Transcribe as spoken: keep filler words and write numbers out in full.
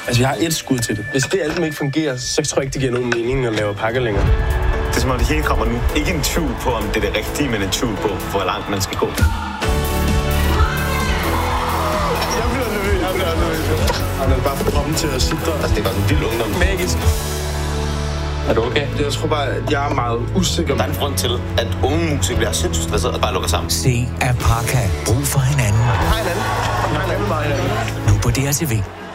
Altså, jeg har et skud til det. Hvis det album ikke fungerer, så tror jeg ikke, det giver nogen mening at lave pakker længere. Det er som om det hele kommer nu. Ikke en tvivl på, om det er det rigtige, men en tvivl på, hvor langt man skal gå. Jeg bliver nervøs. Jeg bliver nervøs. Han er bare for kroppen til at sidde der. Altså, det var en vild ungdom. Magisk. Er du okay? Jeg tror bare, at jeg er meget usikker. Der er en grund til, at unge musikere bliver sindssygt stresset og bare lukker sammen. Se at Parka. Brug for hinanden. Hej hinanden. Hej hinanden. Nu på D R T V.